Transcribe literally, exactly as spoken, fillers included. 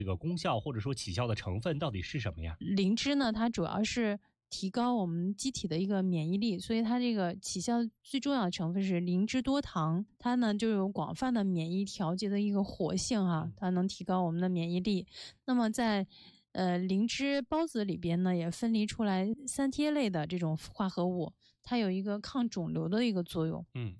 这个功效或者说起效的成分到底是什么呀？ 灵芝呢，它主要是提高我们机体的一个免疫力，所以它这个起效最重要的成分是灵芝多糖，它呢就有广泛的免疫调节的一个活性哈、啊，它能提高我们的免疫力。那么在呃灵芝孢子里边呢，也分离出来三萜类的这种化合物，它有一个抗肿瘤的一个作用。 嗯，